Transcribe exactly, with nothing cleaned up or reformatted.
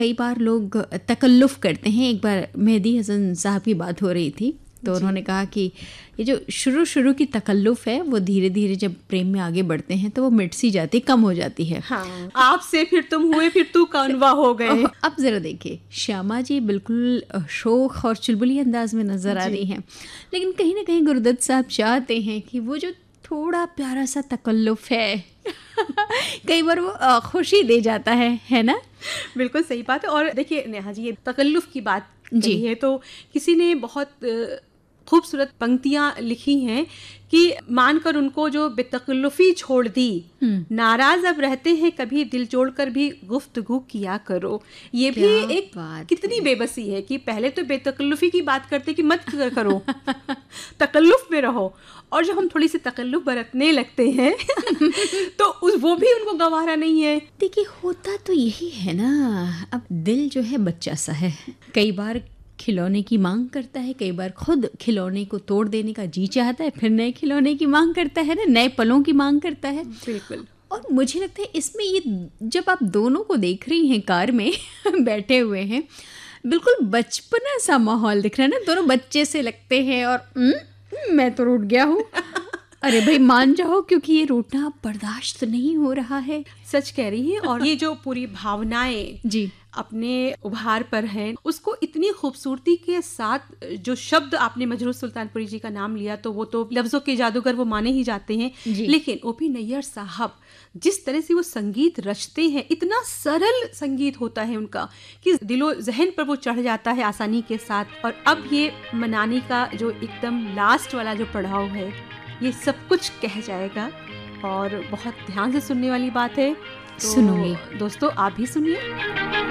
कई बार लोग तकल्लुफ़ करते हैं। एक बार मेहदी हसन साहब की बात हो रही थी तो उन्होंने कहा कि ये जो शुरू शुरू की तकल्लुफ़ है वो धीरे धीरे जब प्रेम में आगे बढ़ते हैं तो वो मिट सी जाती, कम हो जाती है। हाँ, आपसे फिर तुम हुए, फिर तू कौनवा हो गए। अब ज़रा देखिए, श्यामा जी बिल्कुल शौक और चुलबुली अंदाज में नज़र आ रही हैं, लेकिन कहीं ना कहीं गुरुदत्त साहब चाहते हैं कि वो जो थोड़ा प्यारा सा तकल्लुफ़ है कई बार वो खुशी दे जाता है, है ना? बिल्कुल सही बात है। और देखिए नेहा जी, ये तकल्लुफ़ की बात जी है तो किसी ने बहुत खूबसूरत पंक्तियां लिखी हैं कि मानकर उनको जो बेतकल्लुफ़ी छोड़ दी, नाराज अब रहते हैं कभी दिल जोड़कर भी गुफ्तगू किया करो। ये भी एक कितनी बेबसी है कि पहले तो बेतकल्लुफ़ी की बात करते कि मत करो तकल्लुफ़ में रहो, और जब हम थोड़ी सी तकल्लुफ़ बरतने लगते हैं तो उस वो भी उनको गवारा नहीं है। देखिए होता तो यही है ना, अब दिल जो है बच्चा सा है, कई बार खिलौने की मांग करता है, कई बार खुद खिलौने को तोड़ देने का जी चाहता है, फिर नए खिलौने की मांग करता है ना, नए पलों की मांग करता है। बिल्कुल। और मुझे लगता है इसमें ये जब आप दोनों को देख रही हैं कार में बैठे हुए हैं, बिल्कुल बचपना सा माहौल दिख रहा है ना, दोनों बच्चे से लगते हैं और न, मैं तो रूठ गया हूँ। अरे भाई मान जाओ, क्योंकि ये रूठना बर्दाश्त नहीं हो रहा है। सच कह रही है। और ये जो पूरी भावनाएं जी अपने उभार पर है, उसको इतनी खूबसूरती के साथ जो शब्द आपने मजरूह सुल्तानपुरी जी का नाम लिया तो वो तो लफ्ज़ों के जादूगर वो माने ही जाते हैं, लेकिन ओपी नैयर साहब जिस तरह से वो संगीत रचते हैं, इतना सरल संगीत होता है उनका कि दिलो जहन पर वो चढ़ जाता है आसानी के साथ। और अब ये मनाने का जो एकदम लास्ट वाला जो पड़ाव है, ये सब कुछ कह जाएगा और बहुत ध्यान से सुनने वाली बात है। तो सुनूंगी दोस्तों, आप भी सुनिए।